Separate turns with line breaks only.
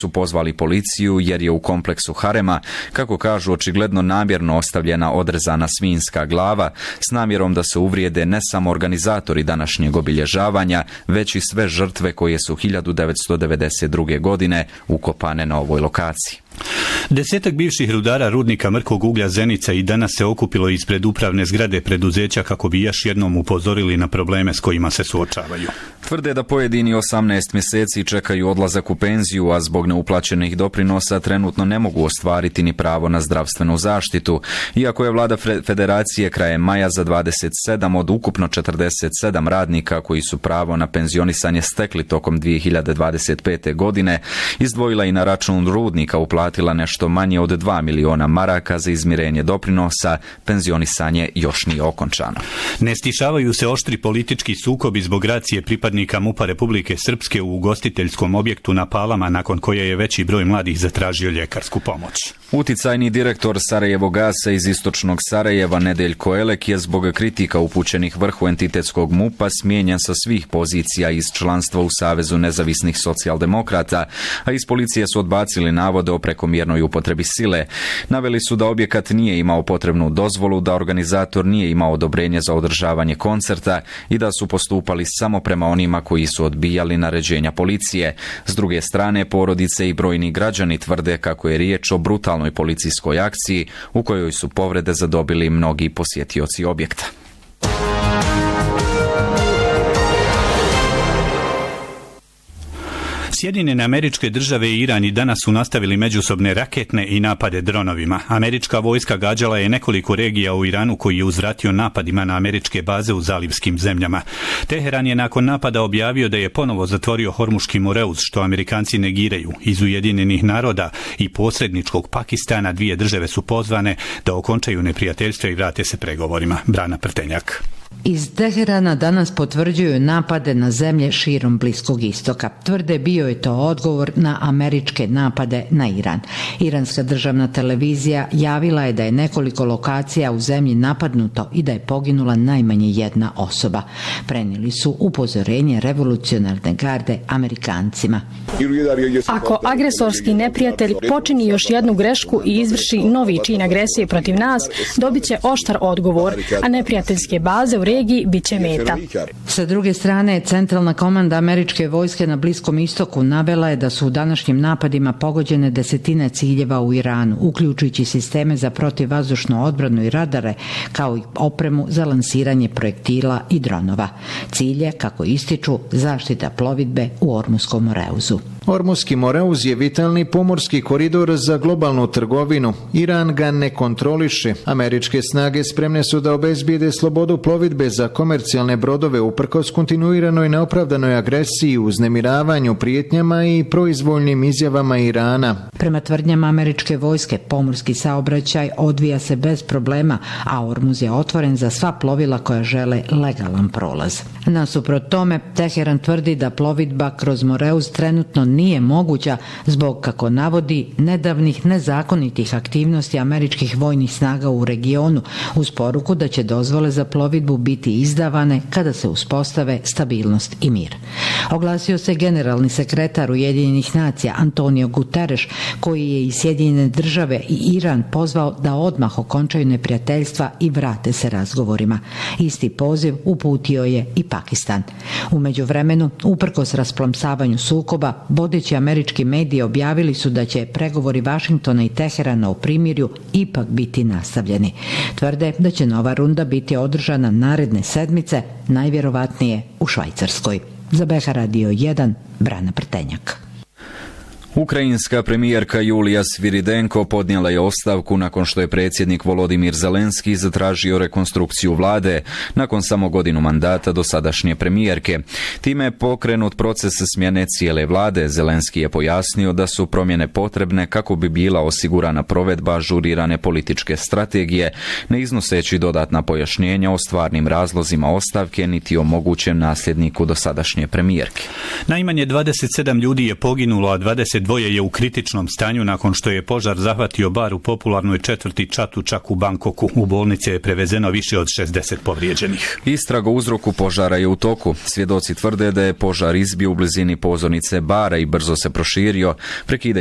su pozvali policiju jer je u kompleksu harema, kako kažu, očigledno namjerno ostavljena odrezana svinjska glava s namjerom da se uvrijede ne samo organizatori današnjeg obilježavanja, već i sve žrtve koje su 1992. godine ukopane na ovoj lokaciji.
Desetak bivših rudara rudnika mrkog uglja Zenica i danas se okupilo ispred upravne zgrade preduzeća kako bi još jednom upozorili na probleme s kojima se suočavaju.
Tvrde da pojedini 18 mjeseci čekaju odlazak u penziju, a zbog neuplaćenih doprinosa trenutno ne mogu ostvariti ni pravo na zdravstvenu zaštitu, iako je vlada federacije krajem maja za 27 od ukupno 47 radnika koji su pravo na penzionisanje stekli tokom 2025. godine izdvojila i na račun rudnika uplatila nešto manje od 2 miliona maraka za izmirenje doprinosa, penzionisanje još nije okončano.
Ne stišavaju se oštri politički sukobi zbog racije pripadnika MUP-a Republike Srpske u ugostiteljskom objektu na Palama, nakon koje je veći broj mladih zatražio ljekarsku pomoć.
Uticajni direktor Sarajevo Gasa iz istočnog Sarajeva Nedeljko Elek je zbog kritika upućenih vrhu entitetskog MUP-a smijenjen sa svih pozicija iz članstva u Savezu nezavisnih socijaldemokrata, a iz policije su odbacili navode o prekomjernoj upotrebi sile. Naveli su da objekat nije imao potrebnu dozvolu, da organizator nije imao odobrenje za održavanje koncerta i da su postupali samo prema onima koji su odbijali naređenja policije. S druge strane, porodice i brojni građani tvrde kako je riječ o brutalnoj policijskoj akciji u kojoj su povrede zadobili mnogi posjetioci objekta.
Sjedinjene Američke Države i Iran i danas su nastavili međusobne raketne i napade dronovima. Američka vojska gađala je nekoliko regija u Iranu koji je uzvratio napadima na američke baze u zalivskim zemljama. Teheran je nakon napada objavio da je ponovo zatvorio Hormuški Moreuz, što Amerikanci negiraju. Iz Ujedinjenih naroda i posredničkog Pakistana dvije države su pozvane da okončaju neprijateljstvo i vrate se pregovorima. Brana Prtenjak.
Iz Teherana danas potvrđuju napade na zemlje širom Bliskog istoka. Tvrde bio je to odgovor na američke napade na Iran. Iranska državna televizija javila je da je nekoliko lokacija u zemlji napadnuto i da je poginula najmanje jedna osoba. Prenijeli su upozorenje revolucionarne garde Amerikancima.
Ako agresorski neprijatelj počini još jednu grešku i izvrši novi čin agresije protiv nas, dobit će oštar odgovor, a neprijateljske baze u regiji bit će meta.
Sa druge strane, centralna komanda američke vojske na Bliskom istoku navela je da su u današnjim napadima pogođene desetine ciljeva u Iranu, uključujući sisteme za protivvazdušnu odbranu i radare, kao i opremu za lansiranje projektila i dronova. Cilj je, kako ističu, zaštita plovidbe u Ormuskom Moreuzu.
Ormuski Moreuz je vitalni pomorski koridor za globalnu trgovinu. Iran ga ne kontroliše. Američke snage spremne su da obezbijede slobodu plovidbe za komercijalne brodove uprkos kontinuiranoj neopravdanoj agresiji, uznemiravanju, prijetnjama i proizvoljnim izjavama Irana.
Prema tvrdnjama američke vojske, pomorski saobraćaj odvija se bez problema, a Ormuz je otvoren za sva plovila koja žele legalan prolaz. Nasuprot tome, Teheran tvrdi da plovidba kroz Moreuz trenutno nije moguća zbog, kako navodi, nedavnih nezakonitih aktivnosti američkih vojnih snaga u regionu, uz poruku da će dozvole za plovidbu biti izdavane kada se uspostave stabilnost i mir. Oglasio se generalni sekretar Ujedinjenih nacija Antonio Guterres, koji je i Sjedinjene države i Iran pozvao da odmah okončaju neprijateljstva i vrate se razgovorima. Isti poziv uputio je i Pakistan. U međuvremenu, uprkos rasplamsavanju sukoba, vodeći američki mediji objavili su da će pregovori Vašingtona i Teherana o primirju ipak biti nastavljeni. Tvrde da će nova runda biti održana naredne sedmice, najvjerovatnije u Švajcarskoj. Za BH Radio 1, Brana Prtenjak.
Ukrajinska premijerka Julija Sviridenko podnijela je ostavku nakon što je predsjednik Volodimir Zelenski zatražio rekonstrukciju vlade nakon samo godinu mandata dosadašnje premijerke. Time je pokrenut proces smjene cijele vlade. Zelenski je pojasnio da su promjene potrebne kako bi bila osigurana provedba ažurirane političke strategije, ne iznoseći dodatna pojašnjenja o stvarnim razlozima ostavke niti o mogućem nasljedniku dosadašnje premijerke.
Najmanje 27 ljudi je poginulo, a 22 dvoje je u kritičnom stanju nakon što je požar zahvatio bar u popularnoj četvrti Čatučak u Bangkoku. U bolnice je prevezeno više od 60 povrijeđenih.
Istraga o uzroku požara je u toku. Svjedoci tvrde da je požar izbio u blizini pozornice bara i brzo se proširio,